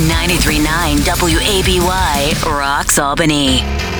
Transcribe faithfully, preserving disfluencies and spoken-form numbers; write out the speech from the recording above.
ninety-three point nine W A B Y rocks Albany.